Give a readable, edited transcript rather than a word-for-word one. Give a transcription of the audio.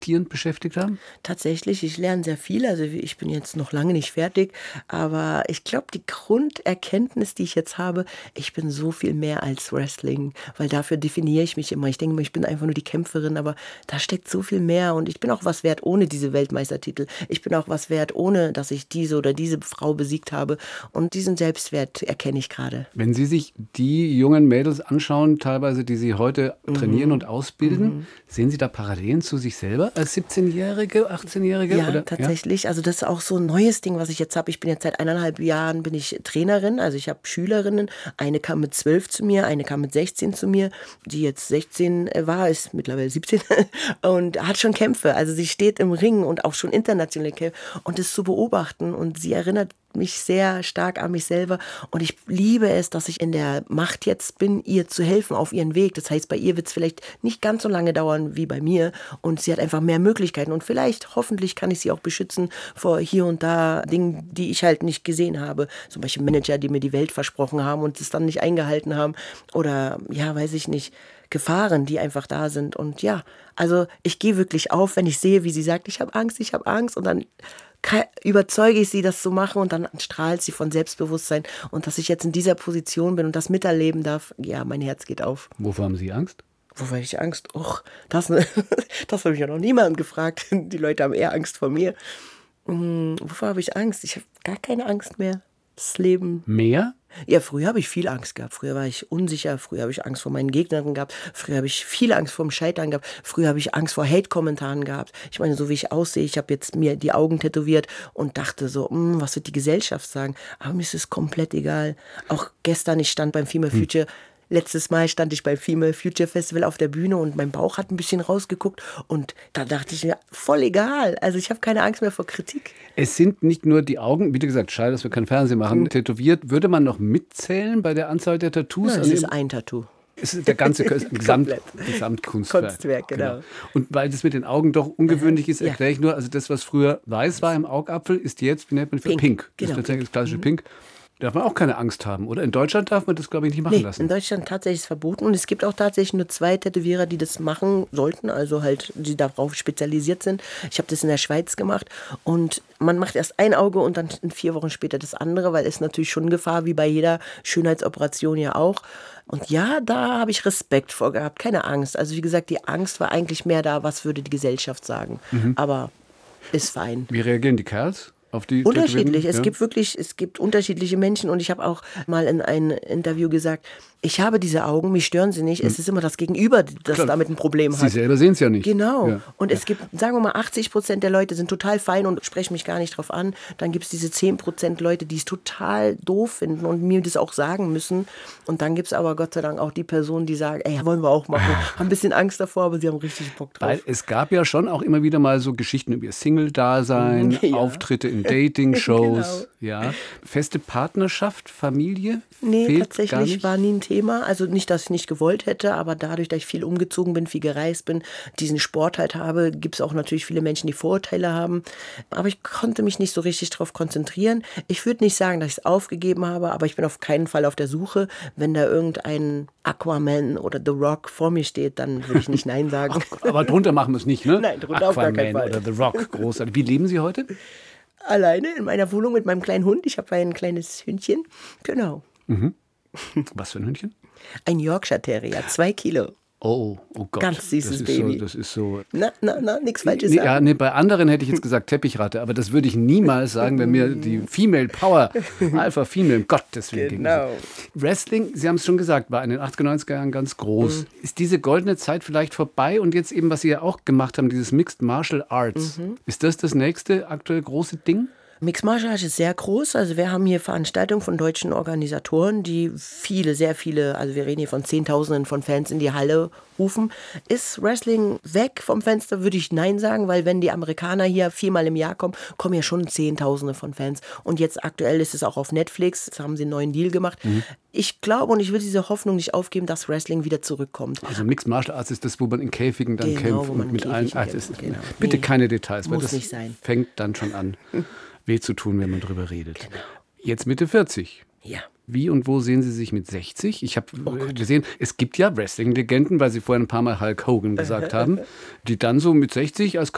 reflektierend beschäftigt haben? Tatsächlich, ich lerne sehr viel. Also ich bin jetzt noch lange nicht fertig, aber ich glaube, die Grunderkenntnis, die ich jetzt habe, ich bin so viel mehr als Wrestling, weil dafür definiere ich mich immer. Ich denke immer, ich bin einfach nur die Kämpferin, aber da steckt so viel mehr und ich bin auch was wert ohne diese Weltmeistertitel. Ich bin auch was wert, ohne dass ich diese oder diese Frau besiegt habe und diesen Selbstwert erkenne ich gerade. Wenn Sie sich die jungen Mädels anschauen, teilweise, die Sie heute trainieren und ausbilden, sehen Sie da Parallelen zu sich selber als 17-Jährige, 18-Jährige? Ja, oder? tatsächlich. Also das ist auch so ein neues Ding, was ich jetzt habe. Ich bin jetzt seit 1,5 Jahren bin ich Trainerin. Also ich habe Schülerinnen. Eine kam mit 12 zu mir, eine kam mit 16 zu mir. Die jetzt 16 war, ist mittlerweile 17 und hat schon Kämpfe. Also sie steht im Ring und auch schon internationale Kämpfe. Und das zu beobachten und sie erinnert mich sehr stark an mich selber und ich liebe es, dass ich in der Macht jetzt bin, ihr zu helfen auf ihren Weg. Das heißt, bei ihr wird es vielleicht nicht ganz so lange dauern wie bei mir und sie hat einfach mehr Möglichkeiten und vielleicht, hoffentlich kann ich sie auch beschützen vor hier und da Dingen, die ich halt nicht gesehen habe. Zum Beispiel Manager, die mir die Welt versprochen haben und es dann nicht eingehalten haben oder, ja, weiß ich nicht, Gefahren, die einfach da sind und ja, also ich gehe wirklich auf, wenn ich sehe, wie sie sagt, ich habe Angst und dann überzeuge ich sie, das zu machen und dann strahlt sie von Selbstbewusstsein und dass ich jetzt in dieser Position bin und das miterleben darf, ja, mein Herz geht auf. Wovor haben Sie Angst? Wovor habe ich Angst? Och, das habe ich ja noch niemanden gefragt. Die Leute haben eher Angst vor mir. Wovor habe ich Angst? Ich habe gar keine Angst mehr. Das Leben. Mehr? Ja, früher habe ich viel Angst gehabt. Früher war ich unsicher. Früher habe ich Angst vor meinen Gegnern gehabt. Früher habe ich viel Angst vor dem Scheitern gehabt. Früher habe ich Angst vor Hate-Kommentaren gehabt. Ich meine, so wie ich aussehe, ich habe jetzt mir die Augen tätowiert und dachte so, was wird die Gesellschaft sagen? Aber mir ist es komplett egal. Auch gestern, ich stand beim Female Future. Letztes Mal stand ich beim Female Future Festival auf der Bühne und mein Bauch hat ein bisschen rausgeguckt und da dachte ich mir, voll egal. Also ich habe keine Angst mehr vor Kritik. Es sind nicht nur die Augen, wie du gesagt, schade, dass wir kein Fernsehen machen, tätowiert. Würde man noch mitzählen bei der Anzahl der Tattoos? Nein, es ist ein Tattoo. Es ist der ganze Gesamtkunstwerk. Kunstwerk, genau. Und weil das mit den Augen doch ungewöhnlich ist, erkläre ich nur, also das, was früher weiß war im Augapfel, ist jetzt, wie nennt man das? Pink. Das ist tatsächlich das klassische Pink. Darf man auch keine Angst haben, oder? In Deutschland darf man das, glaube ich, nicht machen lassen. In Deutschland tatsächlich ist es verboten und es gibt auch tatsächlich nur 2 Tätowierer, die das machen sollten, also halt, die darauf spezialisiert sind. Ich habe das in der Schweiz gemacht und man macht erst ein Auge und dann 4 Wochen später das andere, weil es natürlich schon Gefahr, wie bei jeder Schönheitsoperation ja auch. Und ja, da habe ich Respekt vor gehabt, keine Angst. Also wie gesagt, die Angst war eigentlich mehr da, was würde die Gesellschaft sagen. Aber ist fein. Wie reagieren die Kerls? Auf die unterschiedlich. Ja. Es gibt unterschiedliche Menschen und ich habe auch mal in einem Interview gesagt, ich habe diese Augen, mich stören sie nicht. Es ist immer das Gegenüber, das damit ein Problem hat. Sie selber sehen es ja nicht. Genau. Ja. Und es gibt, sagen wir mal, 80% der Leute sind total fein und sprechen mich gar nicht drauf an. Dann gibt es diese 10% Leute, die es total doof finden und mir das auch sagen müssen. Und dann gibt es aber Gott sei Dank auch die Personen, die sagen, ey, wollen wir auch machen. Haben ein bisschen Angst davor, aber sie haben richtig Bock drauf. Weil es gab ja schon auch immer wieder mal so Geschichten über ihr Single-Dasein, Auftritte in Dating-Shows. Ja. Feste Partnerschaft, Familie? Nee, fehlt tatsächlich war nie ein Thema. Also nicht, dass ich nicht gewollt hätte, aber dadurch, dass ich viel umgezogen bin, viel gereist bin, diesen Sport halt habe, gibt es auch natürlich viele Menschen, die Vorurteile haben. Aber ich konnte mich nicht so richtig darauf konzentrieren. Ich würde nicht sagen, dass ich es aufgegeben habe, aber ich bin auf keinen Fall auf der Suche. Wenn da irgendein Aquaman oder The Rock vor mir steht, dann würde ich nicht Nein sagen. Aber drunter machen wir es nicht, ne? Nein, drunter auf gar keinen Fall. Oder The Rock, großartig. Wie leben Sie heute? Alleine in meiner Wohnung mit meinem kleinen Hund. Ich habe ein kleines Hündchen. Genau. Mhm. Was für ein Hündchen? Ein Yorkshire Terrier, 2 Kilo. Oh Gott. Ganz süßes Baby. Das ist so. Na, nichts Falsches sagen. Ja, bei anderen hätte ich jetzt gesagt Teppichratte, aber das würde ich niemals sagen, wenn mir die Female Power, Alpha Female, um Gottes Willen Genau. Wrestling, Sie haben es schon gesagt, war in den 80er, 90er Jahren ganz groß. Ist diese goldene Zeit vielleicht vorbei und jetzt eben, was Sie ja auch gemacht haben, dieses Mixed Martial Arts, ist das nächste aktuell große Ding? Mixed Martial Arts ist sehr groß. Also wir haben hier Veranstaltungen von deutschen Organisatoren, die sehr viele, also wir reden hier von Zehntausenden von Fans in die Halle rufen. Ist Wrestling weg vom Fenster, würde ich nein sagen, weil wenn die Amerikaner hier 4-mal im Jahr kommen, kommen ja schon Zehntausende von Fans. Und jetzt aktuell ist es auch auf Netflix, jetzt haben sie einen neuen Deal gemacht. Ich glaube und ich will diese Hoffnung nicht aufgeben, dass Wrestling wieder zurückkommt. Also Mixed Martial Arts ist das, wo man in Käfigen dann kämpft und mit allen. Genau. Bitte keine Details, weil Muss das nicht sein. fängt dann schon an, weh zu tun, wenn man drüber redet. Genau. Jetzt Mitte 40. Ja. Wie und wo sehen Sie sich mit 60? Ich habe gesehen, es gibt ja Wrestling-Legenden, weil Sie vorhin ein paar Mal Hulk Hogan gesagt haben, die dann so mit 60 als